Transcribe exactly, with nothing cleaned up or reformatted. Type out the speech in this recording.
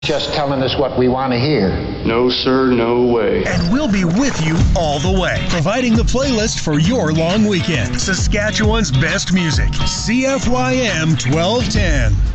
just telling us what we want to hear. No, sir, no way. And we'll be with you all the way, providing the playlist for your long weekend. Saskatchewan's best music. C F Y M twelve ten.